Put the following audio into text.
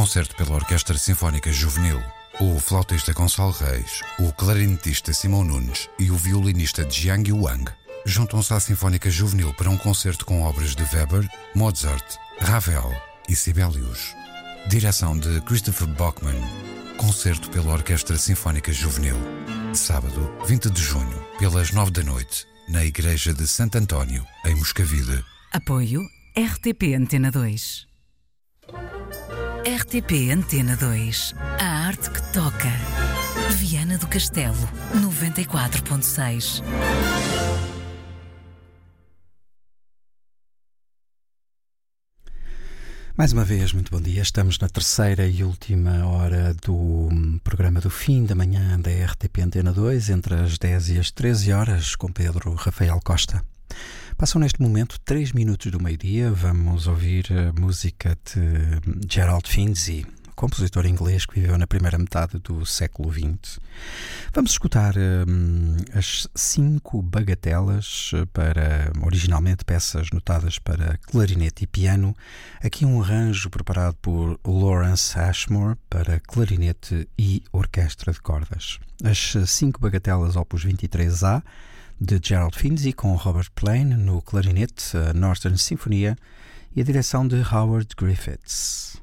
Concerto pela Orquestra Sinfónica Juvenil. O flautista Gonçalo Reis, o clarinetista Simão Nunes e o violinista Jiang Wang juntam-se à Sinfónica Juvenil para um concerto com obras de Weber, Mozart, Ravel e Sibelius. Direção de Christopher Bachmann. Concerto pela Orquestra Sinfónica Juvenil. Sábado, 20 de junho, pelas 9 da noite, na Igreja de Santo António, em Moscavide. Apoio RTP Antena 2. RTP Antena 2. A arte que toca. Viana do Castelo, 94.6. Mais uma vez, muito bom dia. Estamos na terceira e última hora do programa do fim da manhã da RTP Antena 2, entre as 10 e as 13 horas, com Pedro Rafael Costa. Passam neste momento 3 minutos do meio-dia. Vamos ouvir a música de Gerald Finzi, compositor inglês que viveu na primeira metade do século XX. Vamos escutar as 5 bagatelas, originalmente peças notadas para clarinete e piano. Aqui um arranjo preparado por Lawrence Ashmore para clarinete e orquestra de cordas. As 5 bagatelas opus 23A, de Gerald Finzi, com Robert Plain no clarinete, a Northern Sinfonia e a direção de Howard Griffiths.